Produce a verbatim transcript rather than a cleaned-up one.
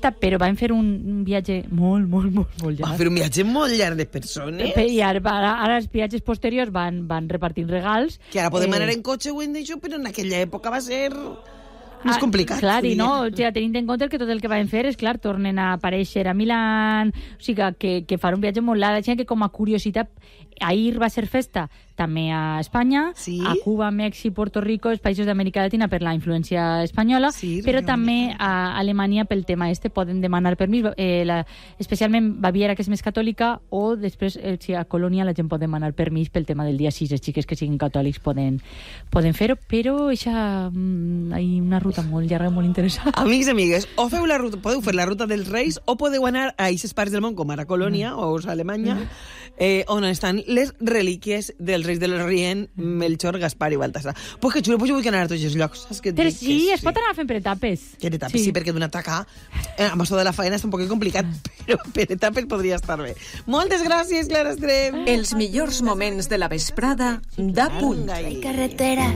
festa, però van fer un, un viatge molt, molt, molt, molt llarg. Va fer un viatge molt llarg de persones. I ara, ara, ara els viatges posteriors van, van repartint regals. Que ara podem eh, anar en cotxe, ho hem dit, però en aquella època va ser més complicat. Ah, clar, i no, o sigui, tenint en compte que tot el que van fer és, clar, tornen a aparèixer a Milán, o sigui, que, que farà un viatge molt llarg, que com a curiositat, ahir va ser festa també a Espanya, sí? a Cuba, Mèxic, Puerto Rico, els països d'Amèrica Latina per la influència espanyola, sí, però també a Alemanya pel tema este poden demanar permís, eh, la, especialment Baviera, que és més catòlica, o després eh, si a Colònia la gent pot demanar permís pel tema del dia sis, els xiques que siguin catòlics poden, poden fer-ho, però eixa, mm, hi ha una ruta molt llarga, molt interessant. Amics i amigues, o feu la ruta, podeu fer la ruta dels Reis o podeu anar a aquestes parts del món, com ara Colònia mm. o a Alemanya, eh, on estan les relíquies dels Reis de l'Orient, Melchor, Gaspar i Baltasar. Pues que xulo, pues jo vull anar a tots els llocs. Saps què et Però dic? sí, Que es pot anar fent per etapes. Que per etapes, sí, sí perquè d'una taca, eh, amb això de la feina és un poc complicat, però per etapes podria estar bé. Moltes gràcies, Clara Estrem. Els millors moments de la vesprada da punt. Carretera.